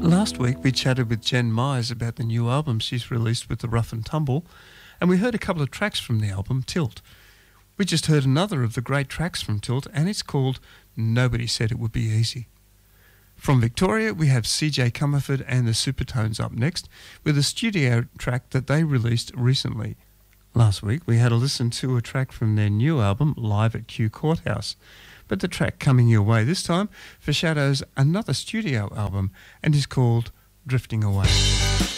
Last week we chatted with Jen Myers about the new album she's released with the Rough and Tumble, and we heard a couple of tracks from the album, Tilt. We just heard another of the great tracks from Tilt, and it's called Nobody Said It Would Be Easy. From Victoria, we have CJ Comerford and the Supertones up next with a studio track that they released recently. Last week we had a listen to a track from their new album, Live at Kew Courthouse. But the track coming your way this time foreshadows another studio album and is called Drifting Away.